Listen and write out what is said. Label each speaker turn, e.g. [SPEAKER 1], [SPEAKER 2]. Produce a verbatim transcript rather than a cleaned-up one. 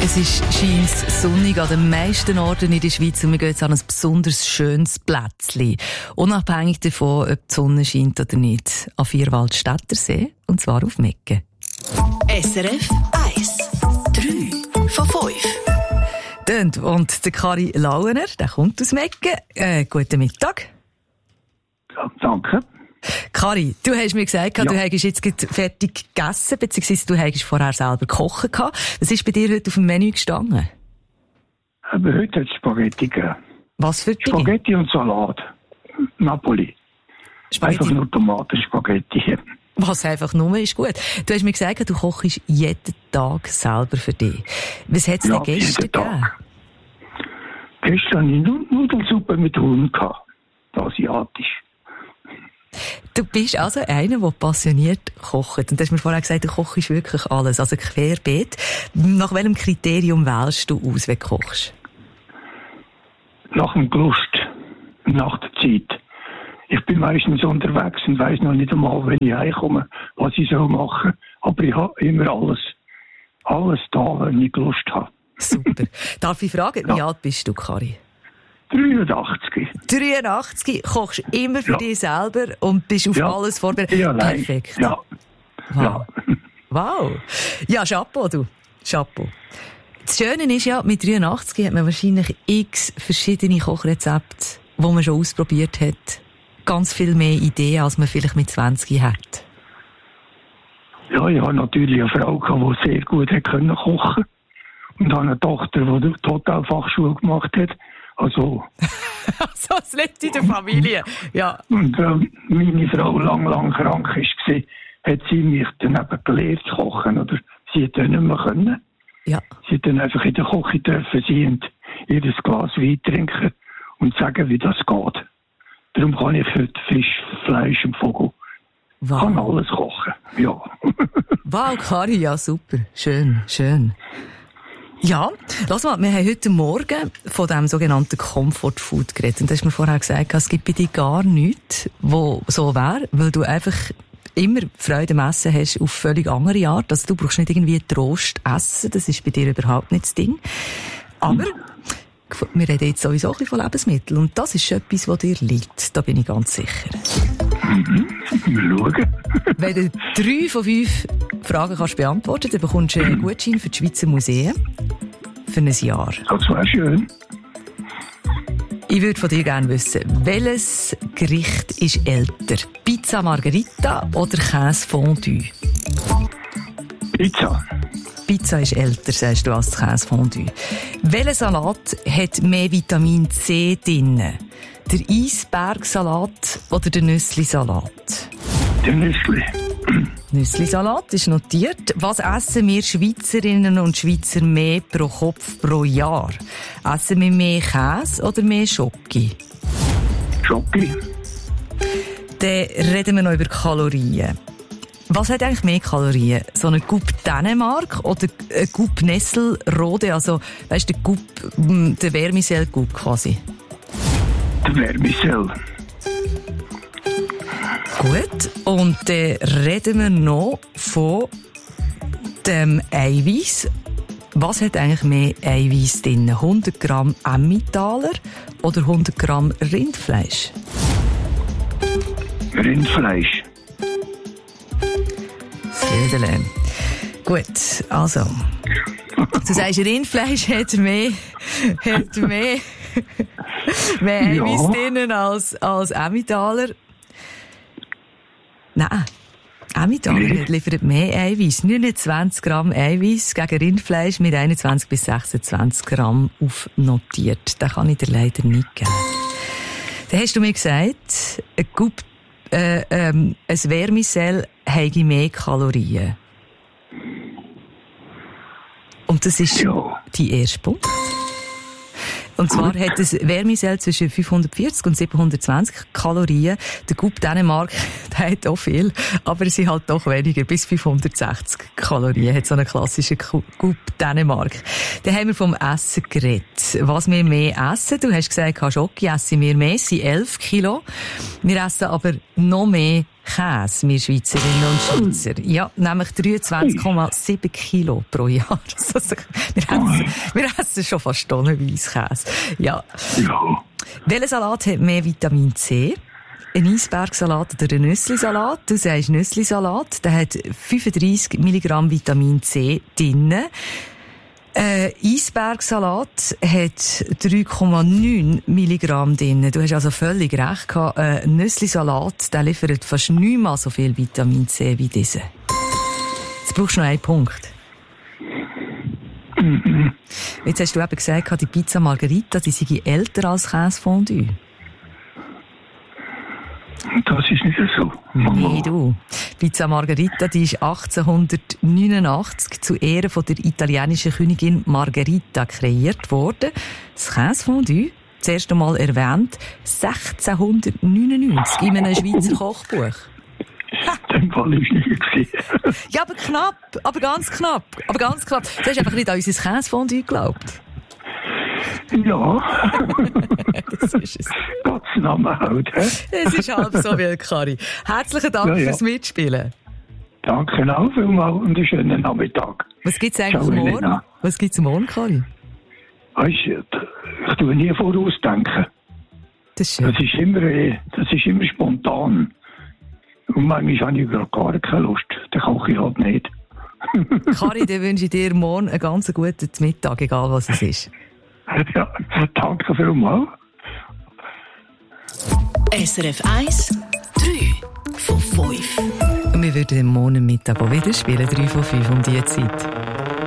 [SPEAKER 1] Es ist scheint sonnig an den meisten Orten in der Schweiz und wir gehen jetzt an ein besonders schönes Plätzchen. Unabhängig davon, ob die Sonne scheint oder nicht. An Vierwaldstättersee, und zwar auf Meggen.
[SPEAKER 2] S R F eins. drei von fünf.
[SPEAKER 1] Und der Kari Lauener, der kommt aus Meggen. Äh, guten Mittag.
[SPEAKER 3] Ja, danke.
[SPEAKER 1] Kari, du hast mir gesagt, ja. du hättest jetzt fertig gegessen, beziehungsweise du hättest vorher selber kochen gehabt. Was ist bei dir heute auf dem Menü gestanden?
[SPEAKER 3] Aber heute hat es Spaghetti gegeben.
[SPEAKER 1] Was für Dinge?
[SPEAKER 3] Spaghetti und Salat. Napoli. Spaghetti. Einfach nur Tomatenspaghetti.
[SPEAKER 1] Was einfach nur ist gut. Du hast mir gesagt, du kochst jeden Tag selber für dich. Was hat es
[SPEAKER 3] ja,
[SPEAKER 1] denn gestern gegeben?
[SPEAKER 3] Gestern hatte ich Nudelsuppe mit Huhn gehabt. Asiatisch.
[SPEAKER 1] Du bist also einer, der passioniert kocht. Und du hast mir vorher gesagt, du kochst wirklich alles, also querbeet. Nach welchem Kriterium wählst du aus, wenn du kochst?
[SPEAKER 3] Nach dem Lust, nach der Zeit. Ich bin meistens unterwegs und weiss noch nicht einmal, wenn ich heimkomme, was ich so mache. Aber ich habe immer alles, alles da, wenn ich Lust habe.
[SPEAKER 1] Super. Darf ich fragen, wie ja. alt bist du, Kari?
[SPEAKER 3] dreiundachtzig.
[SPEAKER 1] dreiundachtzig, kochst immer für ja. dich selber und bist auf ja. alles vorbereitet.
[SPEAKER 3] Ja,
[SPEAKER 1] perfekt.
[SPEAKER 3] Ja.
[SPEAKER 1] Wow.
[SPEAKER 3] Ja.
[SPEAKER 1] Wow. Ja, Chapeau, du. Chapeau. Das Schöne ist ja, mit dreiundachtzig hat man wahrscheinlich x verschiedene Kochrezepte, die man schon ausprobiert hat. Ganz viel mehr Ideen, als man vielleicht mit zwanzig hat.
[SPEAKER 3] Ja, ich hatte natürlich eine Frau, die sehr gut kochen konnte. Und eine Tochter, die die Hotelfachschule gemacht hat. Also,
[SPEAKER 1] so, es lebt in der Familie. Ja.
[SPEAKER 3] Und äh, meine Frau lang, lang krank war, hat sie mich dann eben gelehrt zu kochen. Oder sie hat dann nicht mehr können.
[SPEAKER 1] Ja.
[SPEAKER 3] Sie hat dann einfach in der Küche dürfen sie und ihr Glas Wein trinken und sagen, wie das geht. Darum kann ich heute Fisch, Fleisch und Vogel.
[SPEAKER 1] Wow.
[SPEAKER 3] Kann alles kochen. Ja.
[SPEAKER 1] Wow, Kari, ja super. Schön, schön. Ja, lass mal, wir haben heute Morgen von dem sogenannten Comfort Food geredet. Und du hast mir vorher gesagt, es gibt bei dir gar nichts, wo so wäre, weil du einfach immer Freude am Essen hast auf völlig andere Art. Also du brauchst nicht irgendwie Trost essen, das ist bei dir überhaupt nicht das Ding. Aber wir reden jetzt sowieso ein bisschen von Lebensmitteln und das ist etwas, was dir liegt, da bin ich ganz sicher.
[SPEAKER 3] Mhm, wir schauen.
[SPEAKER 1] Wenn du drei von fünf Fragen kannst beantworten, dann bekommst du einen Gutschein für die Schweizer Museen für ein Jahr.
[SPEAKER 3] Das wäre schön.
[SPEAKER 1] Ich würde von dir gerne wissen, welches Gericht ist älter? Pizza Margherita oder Käse Fondue?
[SPEAKER 3] Pizza.
[SPEAKER 1] Pizza ist älter, sagst du, als Käse Fondue. Welcher Salat hat mehr Vitamin C drin? Der Eisbergsalat oder der Nüsslisalat?
[SPEAKER 3] Der Nüssli.
[SPEAKER 1] Nüsslisalat ist notiert. Was essen wir Schweizerinnen und Schweizer mehr pro Kopf pro Jahr? Essen wir mehr Käse oder mehr Schoki?
[SPEAKER 3] Schoki.
[SPEAKER 1] Dann reden wir noch über Kalorien. Was hat eigentlich mehr Kalorien? So eine Coupe Dänemark oder eine Coupe Nessel Rode? Also, weißt du, der Coupe, der Vermicelle Coupe quasi.
[SPEAKER 3] Der Vermicelle.
[SPEAKER 1] Gut. Und dann reden wir noch von dem Eiweiß. Was hat eigentlich mehr Eiweiß drin? hundert Gramm Emmentaler oder hundert Gramm Rindfleisch?
[SPEAKER 3] Rindfleisch.
[SPEAKER 1] Söderlein. Gut, also. Du sagst, Rindfleisch hat mehr, hat mehr, mehr Eiweiß ja. drinnen als, als Emmentaler. Nein, Emmentaler nee. liefert mehr Eiweiß. neunundzwanzig Gramm Eiweiß gegen Rindfleisch mit einundzwanzig bis sechsundzwanzig Gramm aufnotiert. Den kann ich dir leider nicht geben. Dann hast du mir gesagt, ein Coupe Äh, ähm, ein Vermicelle habe mehr Kalorien. Und das ist
[SPEAKER 3] ja.
[SPEAKER 1] dein erster Punkt. Und zwar hat das Vermicelle zwischen fünfhundertvierzig und siebenhundertzwanzig Kalorien. Der Coupe Dänemark, der hat auch viel, aber es sind halt doch weniger, bis fünfhundertsechzig Kalorien hat so eine klassische Coupe Dänemark. Dann haben wir vom Essen geredet. Was wir mehr essen, du hast gesagt, Schoki essen wir mehr, es sind elf Kilo. Wir essen aber noch mehr Käse, wir Schweizerinnen und Schweizer. Ja, nämlich dreiundzwanzig Komma sieben Kilo pro Jahr. Also, wir, essen, wir essen schon fast tonnenweise Käse. Ja.
[SPEAKER 3] Ja.
[SPEAKER 1] Welcher Salat hat mehr Vitamin C? Ein Eisbergsalat oder ein Nüsslisalat? Du sagst Nüsslisalat, der hat fünfunddreissig Milligramm Vitamin C drin. Äh, Eisbergsalat hat drei Komma neun Milligramm drin. Du hast also völlig recht gehabt. Äh, ein Nüsslisalat, der liefert fast neunmal so viel Vitamin C wie diese. Jetzt brauchst du noch einen Punkt.
[SPEAKER 3] Mhm.
[SPEAKER 1] Jetzt hast du eben gesagt, die Pizza Margherita, die sei älter als Käsefondue.
[SPEAKER 3] Das ist nicht so.
[SPEAKER 1] Nee, du. Pizza Margherita, die ist achtzehnhundertneunundachtzig zu Ehren von der italienischen Königin Margherita kreiert worden. Das Käsefondue, das erste Mal erwähnt, sechzehnhundertneunundneunzig in einem Schweizer Kochbuch.
[SPEAKER 3] Den Fall ist nicht gesehen.
[SPEAKER 1] Ja, aber knapp, aber ganz knapp, aber ganz knapp. Du hast einfach nicht an unser Käsefondue geglaubt.
[SPEAKER 3] Ja.
[SPEAKER 1] Das ist es.
[SPEAKER 3] Gottes Name halt. He?
[SPEAKER 1] Es ist halb so wild, Kari. Herzlichen Dank ja, ja. fürs Mitspielen.
[SPEAKER 3] Danke auch vielmals und einen schönen Nachmittag.
[SPEAKER 1] Was gibt's eigentlich Ciao, morgen? Elena. Was gibt's morgen, Kari?
[SPEAKER 3] Weißt du, ich tue nie vorausdenken.
[SPEAKER 1] Das ist schön.
[SPEAKER 3] Das ist immer, das ist immer spontan. Und manchmal habe ich gar keine Lust. Dann koche ich halt nicht.
[SPEAKER 1] Kari, dann wünsche ich dir morgen einen ganz guten Mittag, egal was es ist.
[SPEAKER 3] Ja, danke vielmals.
[SPEAKER 2] S R F eins, drei von fünf.
[SPEAKER 1] Wir würden morgen Mittag auch wieder spielen, drei von fünf um diese Zeit.